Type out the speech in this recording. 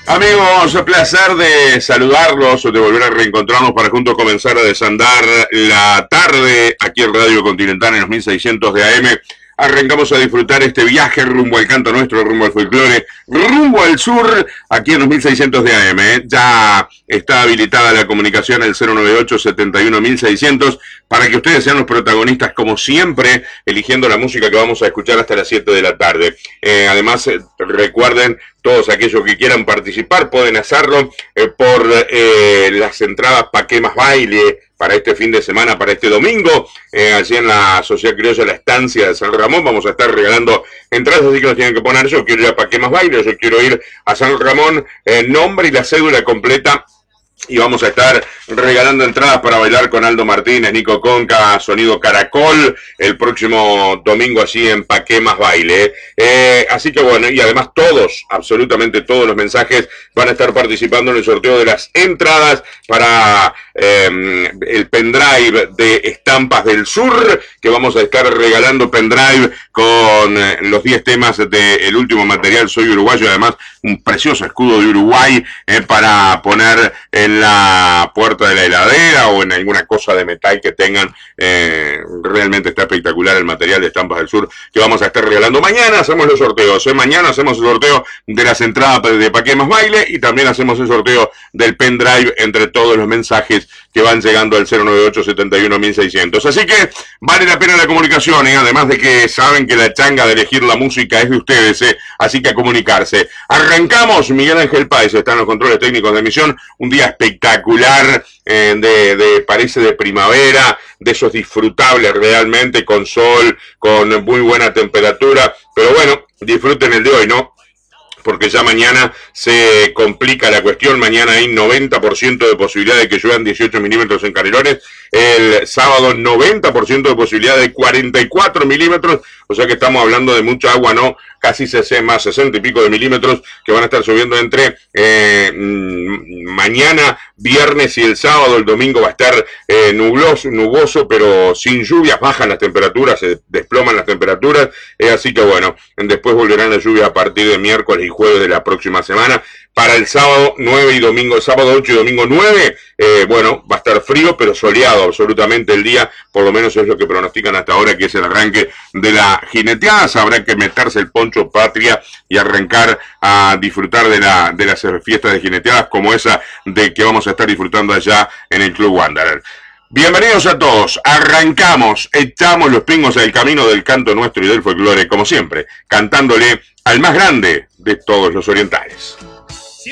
Amigos, placer de saludarlos, de volver a reencontrarnos para juntos comenzar a desandar la tarde aquí en Radio Continental en los 1600 de AM. Arrancamos a disfrutar este viaje rumbo al canto nuestro, rumbo al folclore, rumbo al sur, aquí en los 1600 de AM. Ya está habilitada la comunicación al 098-71-1600 para que ustedes sean los protagonistas, como siempre, eligiendo la música que vamos a escuchar hasta las 7 de la tarde. Además, recuerden, todos aquellos que quieran participar pueden hacerlo por las entradas Pa' Qué Más Baile para este fin de semana, para este domingo, allí en la Sociedad Criolla La Estancia de San Ramón. Vamos a estar regalando entradas, así que nos tienen que poner: yo quiero ir a Pa' Qué Más Baile, yo quiero ir a San Ramón, nombre y la cédula completa. Y vamos a estar regalando entradas para bailar con Aldo Martínez, Nico Conca, Sonido Caracol, el próximo domingo allí en Pa' Qué Más Baile. Así que bueno, y además todos, absolutamente todos los mensajes van a estar participando en el sorteo de las entradas para el pendrive de Estampas del Sur, que vamos a estar regalando pendrive con los 10 temas del último material Soy Uruguayo, además un precioso escudo de Uruguay para poner en la puerta de la heladera o en alguna cosa de metal que tengan. Realmente está espectacular el material de Estampas del Sur que vamos a estar regalando. Mañana hacemos los sorteos, mañana hacemos el sorteo de las entradas de Pa' Qué Más Baile y también hacemos el sorteo del pendrive entre todos los mensajes que van llegando al 098-71-1600. Así que vale la pena la comunicación, además de que saben que la changa de elegir la música es de ustedes, así que a comunicarse. Arrancamos. Miguel Ángel Páez está en los controles técnicos de emisión. Un día espectacular, parece de primavera, de esos disfrutables realmente, con sol, con muy buena temperatura. Pero bueno, disfruten el de hoy, ¿no? Porque ya mañana se complica la cuestión. Mañana hay 90% de posibilidad de que lluevan 18 milímetros en Canelones. El sábado 90% de posibilidad de 44 milímetros. O sea que estamos hablando de mucha agua, ¿no? Casi más 60 y pico de milímetros que van a estar subiendo entre mañana, viernes y el sábado. El domingo va a estar nuboso, pero sin lluvias. Bajan las temperaturas, se desploman las temperaturas. Así que bueno, después volverán las lluvias a partir de miércoles y jueves de la próxima semana. Para el sábado 9 y domingo, el sábado 8 y domingo 9, bueno, va a estar frío, pero soleado absolutamente el día, por lo menos es lo que pronostican hasta ahora, que es el arranque de la jineteada. Habrá que meterse el poncho patria y arrancar a disfrutar de las fiestas de jineteadas como esa de que vamos a estar disfrutando allá en el Club Wanderer. Bienvenidos a todos, arrancamos, echamos los pingos al camino del canto nuestro y del folclore, como siempre, cantándole al más grande de todos los orientales.